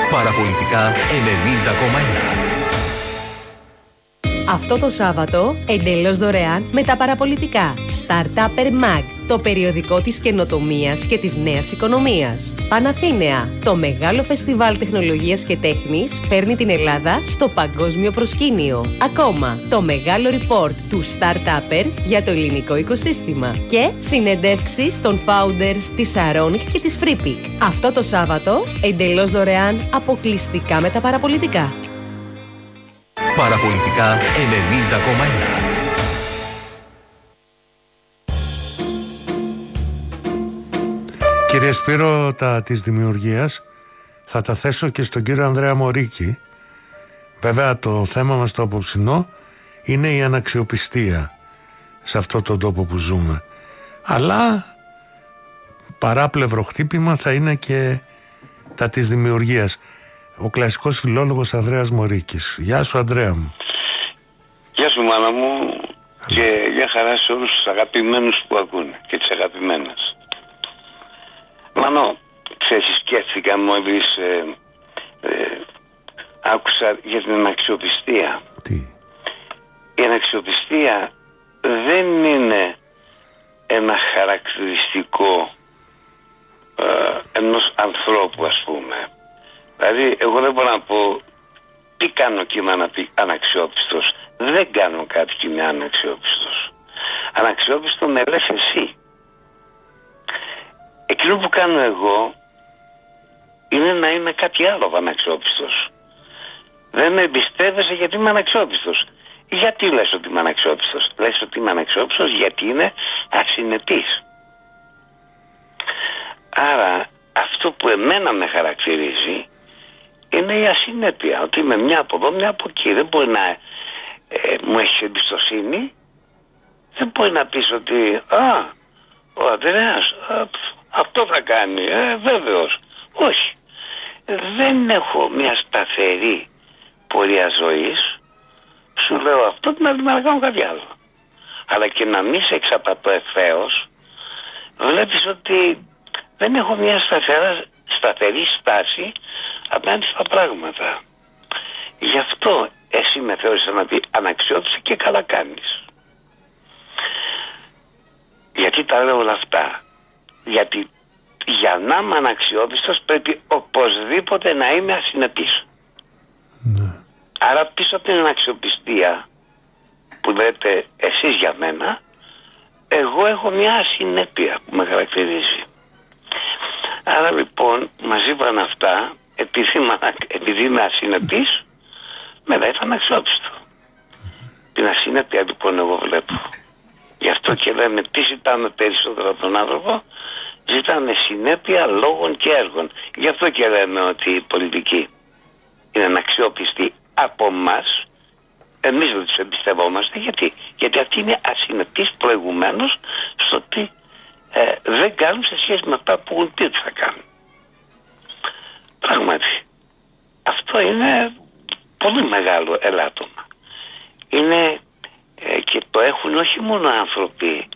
Παραπολιτικά 90,1. Αυτό το Σάββατο, εντελώς δωρεάν με τα παραπολιτικά. Startupper Mag, το περιοδικό της καινοτομίας και της νέας οικονομίας. Παναθήναια, το μεγάλο φεστιβάλ τεχνολογίας και τέχνης φέρνει την Ελλάδα στο παγκόσμιο προσκήνιο. Ακόμα, το μεγάλο report του Startupper για το ελληνικό οικοσύστημα. Και συνεντεύξεις των founders της Saronic και της FreePic. Αυτό το Σάββατο, εντελώς δωρεάν, αποκλειστικά με τα παραπολιτικά. Παραπολιτικά 90,1. Κύριε Σπύρο, τα της δημιουργίας θα τα θέσω και στον κύριο Ανδρέα Μωρίκη. Βέβαια το θέμα μας το απόψινό είναι η αναξιοπιστία σε αυτόν τον τόπο που ζούμε. Αλλά παράπλευρο χτύπημα θα είναι και τα της δημιουργίας. Ο κλασικός φιλόλογος Ανδρέας Μωρίκης. Γεια σου, Ανδρέα μου. Γεια σου, μάνα μου. Και γεια χαρά σε όλους τους αγαπημένους που ακούνε και τις αγαπημένες. Μάνο, ξέρεις, σκέφτηκα μόλις άκουσα για την αναξιοπιστία. Τι? Η αναξιοπιστία δεν είναι ένα χαρακτηριστικό ενός ανθρώπου, ας πούμε. Δηλαδή, εγώ δεν μπορώ να πω τι κάνω και είμαι αναξιόπιστος. Δεν κάνω κάτι και είμαι αναξιόπιστος. Αναξιόπιστο με λες εσύ. Εκείνο που κάνω εγώ είναι να είμαι κάτι άλλο αναξιόπιστος. Δεν με εμπιστεύεσαι γιατί είμαι αναξιόπιστος. Γιατί λες ότι είμαι αναξιόπιστος? Λες ότι είμαι αναξιόπιστος γιατί είναι ασυνετής. Άρα αυτό που εμένα με χαρακτηρίζει είναι η ασυνέπεια. Ότι είμαι μια από εδώ, μια από εκεί. Δεν μπορεί να μου έχει εμπιστοσύνη. Δεν μπορεί να πεις ότι ο Ανδρέας αυτό θα κάνει. Βέβαιος. Όχι. Δεν έχω μια σταθερή πορεία ζωής. Σου λέω αυτό, την άλλη μέρα κάνω κάτι άλλο. Αλλά και να μην σε εξαπατώ ευθέως, βλέπεις ότι δεν έχω μια σταθερή στάση απέναντι στα πράγματα. Γι' αυτό εσύ με θεώρησες αναξιόπιστη και καλά κάνεις. Γιατί τα λέω όλα αυτά? Γιατί για να είμαι αναξιόπιστος πρέπει οπωσδήποτε να είμαι ασυνεπής. Ναι. Άρα πίσω από την αναξιοπιστία που λέτε εσείς για μένα, εγώ έχω μια ασυνέπεια που με χαρακτηρίζει. Άρα λοιπόν μαζί πάνε αυτά, επειδή είμαι ασυνεπής, με λέει αναξιόπιστο. Την ασυνέπεια λοιπόν εγώ βλέπω. Γι' αυτό και λέμε τι ζητάμε περισσότερο από τον άνθρωπο? Ζητάμε συνέπεια λόγων και έργων. Γι' αυτό και λέμε ότι η πολιτική είναι αναξιόπιστη από εμάς. Εμείς δεν τους εμπιστευόμαστε. Γιατί αυτοί είναι ασυνεπείς προηγουμένως στο ότι δεν κάνουν σε σχέση με αυτά που έχουν πει ότι θα κάνουν. Πράγματι αυτό είναι πολύ μεγάλο ελάττωμα. Είναι και το έχουν όχι μόνο άνθρωποι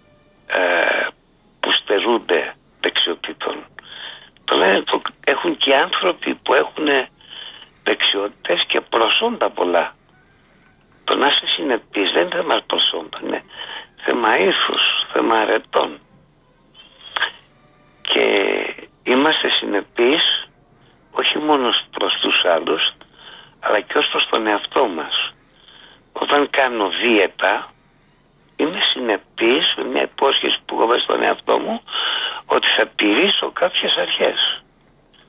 που στερούνται δεξιοτήτων. Το έχουν και άνθρωποι που έχουν δεξιότητες και προσόντα πολλά. Το να είσαι συνεπής δεν είναι θέμα προσόντα, είναι θέμα ήθους, θέμα αρετών. Και είμαστε συνεπείς όχι μόνο προς τους άλλους, αλλά και ως προς τον εαυτό μας. Όταν κάνω δίαιτα, είμαι συνεπής με μια υπόσχεση που έχω στον εαυτό μου ότι θα τηρήσω κάποιες αρχές.